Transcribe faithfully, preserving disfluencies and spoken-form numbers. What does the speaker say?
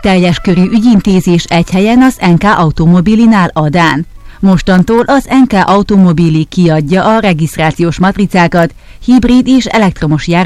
Teljes körű ügyintézés egy helyen az en ká Automobilinál Adán. Mostantól az en ká Automobili kiadja a regisztrációs matricákat hibrid és elektromos járművek